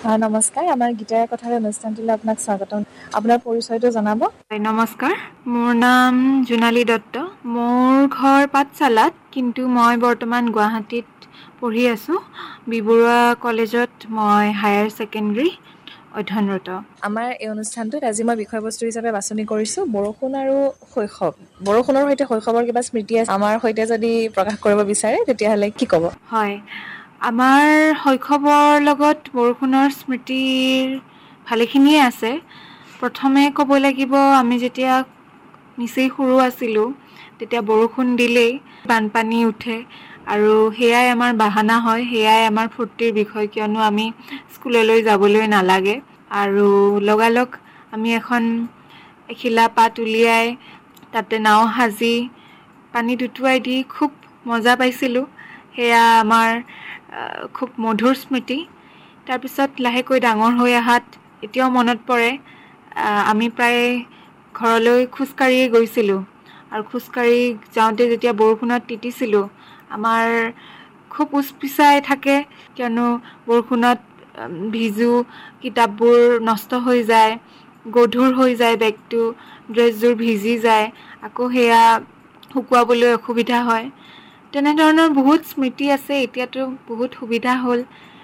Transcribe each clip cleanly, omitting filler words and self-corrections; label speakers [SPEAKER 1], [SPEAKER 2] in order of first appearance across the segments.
[SPEAKER 1] নমস্কাৰ, আমাৰ গীতাৰ কথাৰ অনুষ্ঠানটোলৈ আপোনাক স্বাগতম। আপোনাৰ পৰিচয়টো জনাব।
[SPEAKER 2] নমস্কাৰ, মোৰ নাম জোনালী দত্ত। মোৰ ঘৰ পাঠশালাত, কিন্তু মই বৰ্তমান গুৱাহাটীত পঢ়ি আছোঁ। বি বৰুৱা কলেজত মই হায়াৰ ছেকেণ্ডেৰী অধ্যয়নৰত।
[SPEAKER 1] আমাৰ এই অনুষ্ঠানটোত আজি মই বিষয়বস্তু হিচাপে বাছনি কৰিছোঁ বৰষুণ আৰু শৈশৱ। বৰষুণৰ সৈতে শৈশৱৰ কিবা স্মৃতি আছে আমাৰ সৈতে যদি প্ৰকাশ কৰিব বিচাৰে তেতিয়াহ'লে কি ক'ব?
[SPEAKER 2] হয়, আমাৰ শৈশৱৰ লগত বৰষুণৰ স্মৃতিৰ ভালেখিনিয়ে আছে। প্ৰথমে ক'ব লাগিব, আমি যেতিয়া নিচেই সৰু আছিলোঁ তেতিয়া বৰষুণ দিলেই বানপানী উঠে আৰু সেয়াই আমাৰ বাহানা হয়, সেয়াই আমাৰ ফূৰ্তিৰ বিষয়, কিয়নো আমি স্কুললৈ যাবলৈ নালাগে আৰু লগালগ আমি এখন এখিলা পাত উলিয়াই তাতে নাও সাজি পানীত উটুৱাই দি খুব মজা পাইছিলোঁ। সেয়া আমাৰ খুব মধুৰ স্মৃতি। তাৰপিছত লাহেকৈ ডাঙৰ হৈ অহাত এতিয়াও মনত পৰে, আমি প্ৰায় ঘৰলৈ খোজকাঢ়িয়ে গৈছিলোঁ আৰু খোজকাঢ়ি যাওঁতে যেতিয়া বৰষুণত তিতিছিলোঁ, আমাৰ খুব উচপিচাই থাকে, কিয়নো বৰষুণত ভিজো, কিতাপবোৰ নষ্ট হৈ যায়, গধুৰ হৈ যায় বেগটো, ড্ৰেছযোৰ ভিজি যায়, আকৌ সেয়া শুকুৱাবলৈ অসুবিধা হয়। তেনেধৰণৰ বহুত স্মৃতি আছে। এতিয়াতো বহুত সুবিধা হ'ল,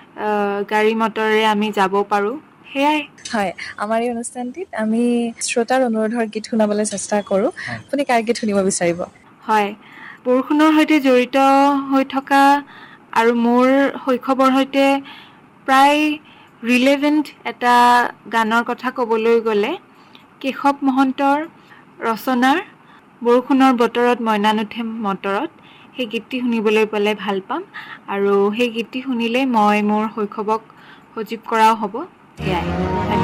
[SPEAKER 2] গাড়ী মটৰেৰে আমি যাব পাৰোঁ। সেয়াই।
[SPEAKER 1] হয়, আমাৰ এই অনুষ্ঠানটিত আমি শ্ৰোতাৰ অনুৰোধৰ গীত শুনাবলৈ চেষ্টা কৰোঁ। আপুনি কাৰ গীত শুনিব বিচাৰিব?
[SPEAKER 2] হয়, বৰষুণৰ সৈতে জড়িত হৈ থকা আৰু মোৰ শৈশৱৰ সৈতে প্ৰায় ৰিলেভেণ্ট এটা গানৰ কথা ক'বলৈ গ'লে কেশৱ মহন্তৰ ৰচনাৰ বৰষুণৰ বতৰত মইনা নুঠে মটৰত, সেই গীতটি শুনিবলৈ পালে ভাল পাম আৰু সেই গীতটি শুনিলে মই মোৰ শৈশৱক সজীৱ কৰাও হ'ব। সেয়াই।